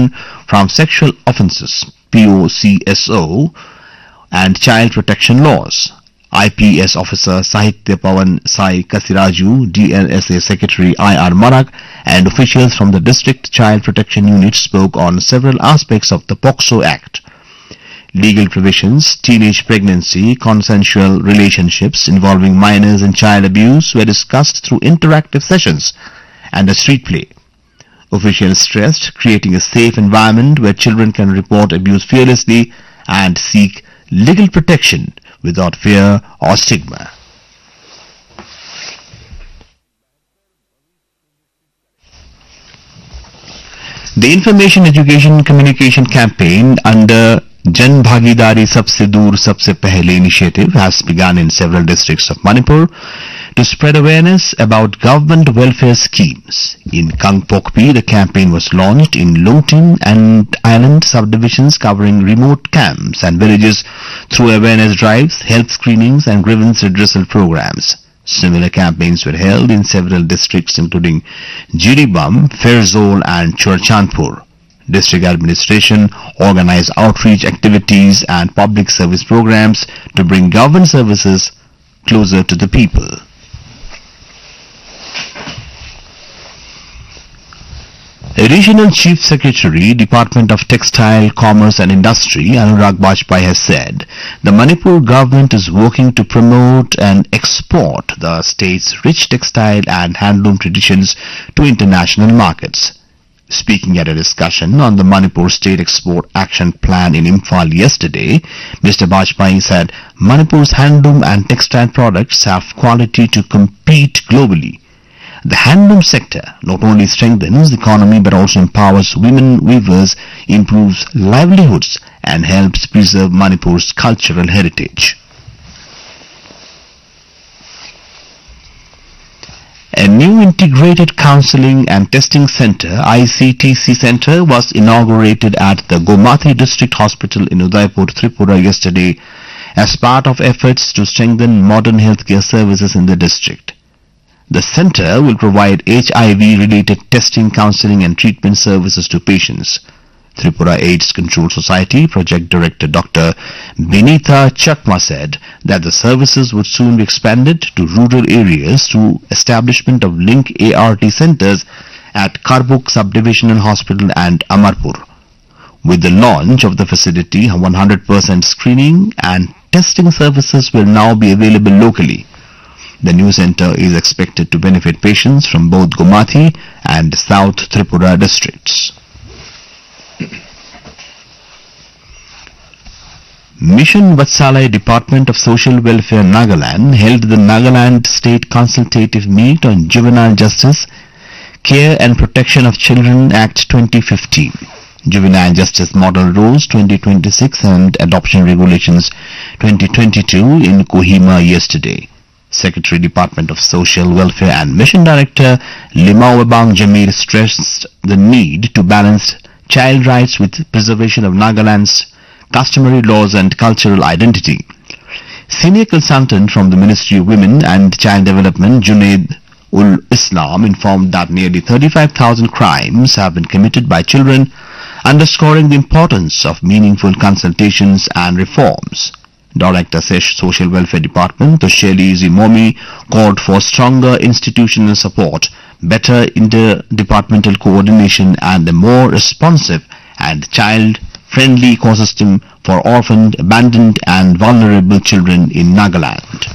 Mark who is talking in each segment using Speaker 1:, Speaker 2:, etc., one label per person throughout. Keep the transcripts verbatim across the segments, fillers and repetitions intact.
Speaker 1: Protection from Sexual Offences P O C S O and Child Protection Laws. I P S Officer Sahitya Pawan Sai Kasiraju, D L S A Secretary I R Marak, and officials from the District Child Protection Unit spoke on several aspects of the POCSO Act. Legal provisions, teenage pregnancy, consensual relationships involving minors and child abuse were discussed through interactive sessions and a street play. Officials stressed creating a safe environment where children can report abuse fearlessly and seek legal protection without fear or stigma. The Information Education Communication Campaign under Jan Bhagidari Sabse Dur Sabse Pehle initiative has begun in several districts of Manipur to spread awareness about government welfare schemes. In Kangpokpi, the campaign was launched in Longtin and Island subdivisions covering remote camps and villages through awareness drives, health screenings and grievance redressal programs. Similar campaigns were held in several districts including Jiribam, Ferzol and Churchandpur. District administration organized outreach activities and public service programs to bring government services closer to the people. Regional Chief Secretary, Department of Textile, Commerce and Industry, Anurag Bajpai has said the Manipur government is working to promote and export the state's rich textile and handloom traditions to international markets. Speaking at a discussion on the Manipur State Export Action Plan in Imphal yesterday, Mister Bajpai said Manipur's handloom and textile products have quality to compete globally. The handloom sector not only strengthens the economy but also empowers women weavers, improves livelihoods and helps preserve Manipur's cultural heritage. A new integrated counseling and testing center, I C T C center, was inaugurated at the Gomathi District Hospital in Udaipur, Tripura yesterday as part of efforts to strengthen modern healthcare services in the district. The center will provide H I V-related testing, counseling and treatment services to patients. Tripura AIDS Control Society Project Director Doctor Benita Chakma said that the services would soon be expanded to rural areas through establishment of Link A R T centers at Karbuk Subdivisional Hospital and Amarpur. With the launch of the facility, one hundred percent screening and testing services will now be available locally. The new center is expected to benefit patients from both Gomathi and South Tripura districts. Mission Vatsalaya Department of Social Welfare Nagaland held the Nagaland State Consultative Meet on Juvenile Justice, Care and Protection of Children Act twenty fifteen, Juvenile Justice Model Rules twenty twenty-six and Adoption Regulations twenty twenty-two in Kohima yesterday. Secretary Department of Social Welfare and Mission Director Limau Wabang Jamir stressed the need to balance child rights with preservation of Nagaland's customary laws and cultural identity. Senior consultant from the Ministry of Women and Child Development, Junaid ul Islam, informed that nearly thirty-five thousand crimes have been committed by children, underscoring the importance of meaningful consultations and reforms. Director Social Welfare Department, Tosheli Zimomi, called for stronger institutional support, better interdepartmental coordination and a more responsive and child-friendly ecosystem for orphaned, abandoned and vulnerable children in Nagaland.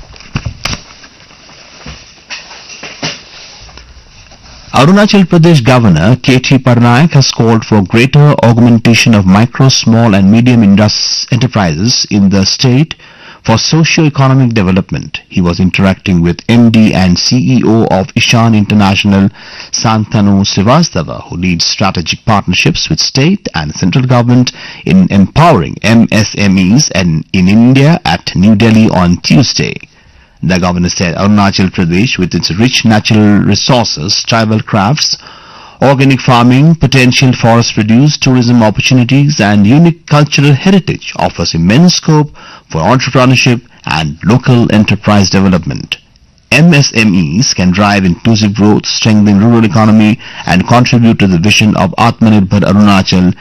Speaker 1: Arunachal Pradesh Governor K T Parnaik has called for greater augmentation of micro, small and medium enterprises in the state for socio-economic development. He was interacting with M D and C E O of Ishan International, Santanu Srivastava, who leads strategic partnerships with state and central government in empowering M S M Es and in India at New Delhi on Tuesday. The governor said Arunachal Pradesh, with its rich natural resources, tribal crafts, organic farming, potential forest produce, tourism opportunities and unique cultural heritage, offers immense scope for entrepreneurship and local enterprise development. M S M Es can drive inclusive growth, strengthen rural economy and contribute to the vision of Atmanirbhar Arunachal